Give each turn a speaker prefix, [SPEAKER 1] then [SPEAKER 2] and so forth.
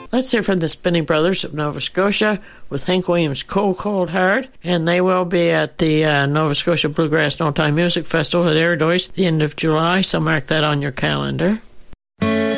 [SPEAKER 1] Let's hear from the Spinney Brothers of Nova Scotia with Hank Williams' Cold Cold Hard, and they will be at the Nova Scotia Bluegrass No Time Music Festival at Eridois the end of July, so mark that on your calendar.